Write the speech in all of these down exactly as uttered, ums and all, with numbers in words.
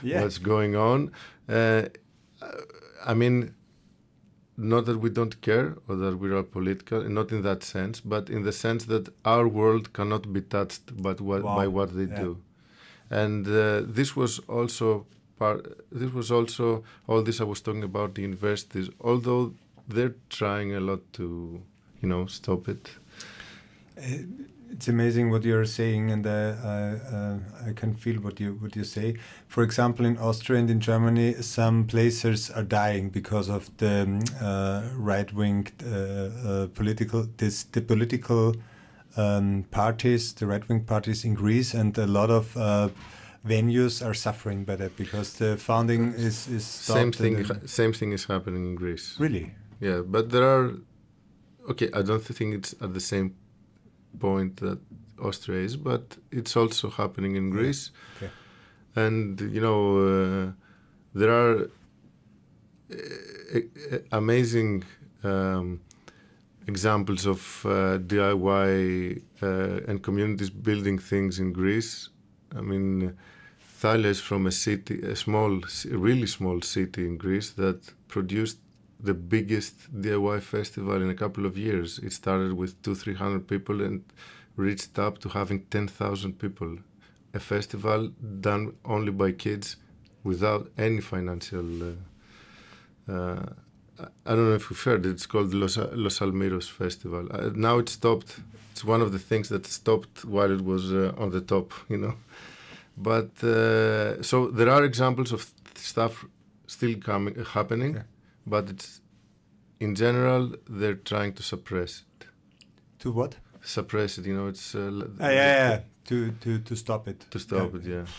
yeah. what's going on. Uh, I mean, not that we don't care or that we are political, not in that sense, but in the sense that our world cannot be touched by what, Wow. by what they Yeah. do. And uh, this was also part. This was also all this I was talking about the universities. Although they're trying a lot to, you know, stop it. Uh, It's amazing what you're saying, and uh, uh, I can feel what you what you say. For example, in Austria and in Germany, some places are dying because of the um, uh, right-wing uh, uh, political this the political um, parties, the right-wing parties in Greece, and a lot of uh, venues are suffering by that because the funding is is Same stopped. thing. and- Same thing is happening in Greece. Really? Yeah, but there are. Okay, I don't think it's at the same point that Austria is, but it's also happening in Greece. Okay. And you know, uh, there are uh, uh, amazing um, examples of uh, D I Y uh, and communities building things in Greece. I mean, Thalia is from a city, a small, a really small city in Greece that produced the biggest D I Y festival in a couple of years. It started with two, three hundred people and reached up to having ten thousand people. A festival done only by kids, without any financial. Uh, uh, I don't know if you've heard. It's called Los, Los Almiros Festival. Uh, now it's stopped. It's one of the things that stopped while it was uh, on the top. You know, but uh, so there are examples of stuff still coming, uh, happening. Yeah. But it's, in general, they're trying to suppress it. To what? Suppress it, you know, it's... Uh, Ah, yeah, yeah, to, to, to stop it. To stop Yeah. it, yeah.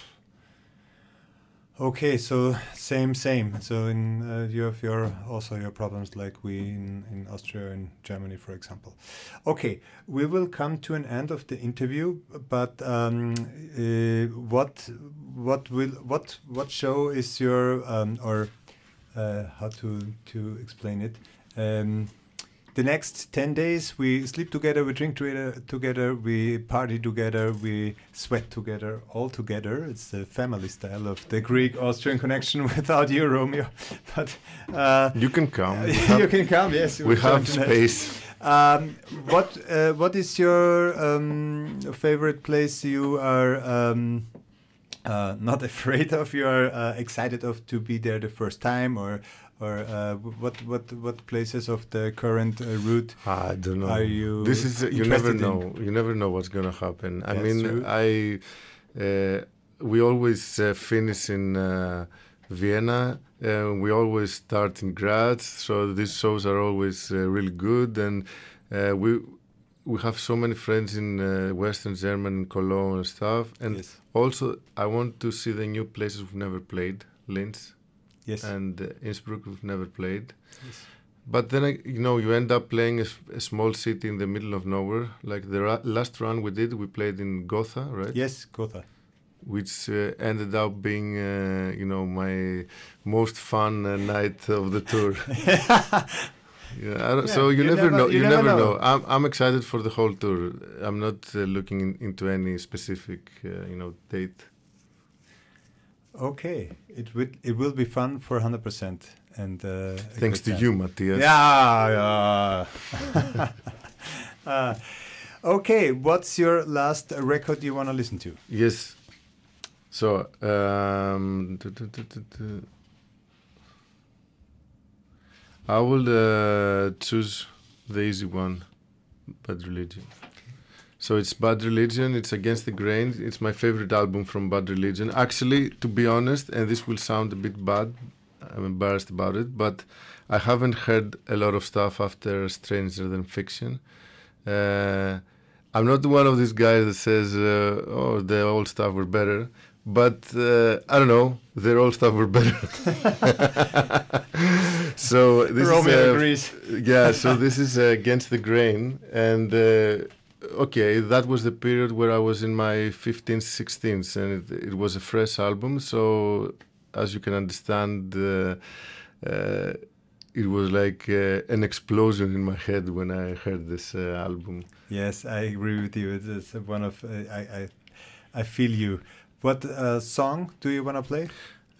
Okay, so same, same. So in uh, you have your also your problems like we in, in Austria and Germany, for example. Okay, we will come to an end of the interview, but um, uh, what what will what what show is your um, or uh, how to to explain it? Um, the next ten days we sleep together, we drink together, together, we party together, we sweat together, all together. It's the family style of the Greek-Austrian connection without you, Romeo. But uh, You can come. We you have, can come, yes. we have tonight. space. Um, what uh, what is your um, favorite place you are um, uh, not afraid of? You are uh, excited of to be there the first time, or or uh, what what what places of the current uh, route I don't know. are you? This is uh, you never interested in? know. You never know what's gonna happen. I That's mean, true. I uh, we always uh, finish in uh, Vienna. Uh, we always start in Graz, so these shows are always uh, really good, and uh, we we have so many friends in uh, Western Germany, in Cologne and stuff. And Yes. also, I want to see the new places we've never played, Linz Yes. and uh, Innsbruck we've never played. Yes. But then, I, you know, you end up playing a, s- a small city in the middle of nowhere. Like the ra- last run we did, we played in Gotha, right? Yes, Gotha. Which uh, ended up being, uh, you know, my most fun uh, night of the tour. Yeah, I don't, Yeah, so you, you never, never- know. you You, never never know. know. I'm I'm excited for the whole tour. I'm not uh, looking in, into any specific, uh, you know, date. Okay, it will it will be fun for one hundred percent. And uh, a Thanks good to time. you, Matthias. Yeah, yeah. uh, okay, what's your last record you want to listen to? Yes. So, um, tu- tu- tu- tu- tu. I will uh, choose the easy one, Bad Religion. So it's Bad Religion, it's Against the Grain. It's my favorite album from Bad Religion. Actually, to be honest, and this will sound a bit bad, I'm embarrassed about it, but I haven't heard a lot of stuff after Stranger Than Fiction. Uh, I'm not one of these guys that says, uh, oh, the old stuff were better. But uh, I don't know, their old stuff were better. So this Romeo is uh, agrees. yeah. So this is uh, Against the Grain, and uh, okay, that was the period where I was in my fifteens, sixteens, and it, it was a fresh album. So as you can understand, uh, uh, it was like uh, an explosion in my head when I heard this uh, album. Yes, I agree with you. It's, it's one of uh, I, I I feel you. What uh, song do you want to play?